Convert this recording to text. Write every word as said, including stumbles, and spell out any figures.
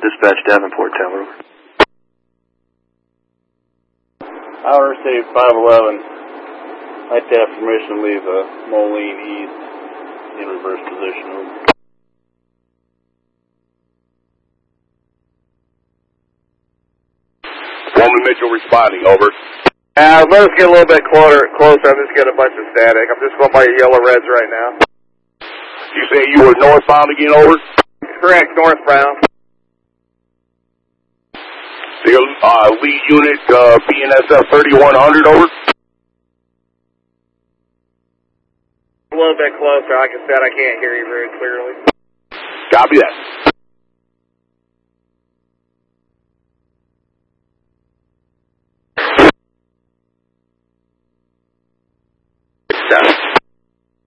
Dispatch Davenport Tower. Outer State five eleven. I'd like to have permission to leave uh, Moline East in reverse position. Over. Woman Mitchell responding, over. Uh, let us get a little bit closer. Closer. I'm just getting a bunch of static. I'm just going by your yellow reds right now. You say you were northbound again, over? Correct, northbound. The uh, lead unit, uh, B N S F thirty-one hundred, over? A little bit closer. Like I said, I can't hear you very clearly. Copy that.